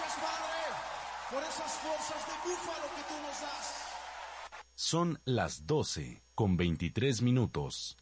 Gracias, Padre, por esas fuerzas de búfalo que tú nos das. Son las 12:23.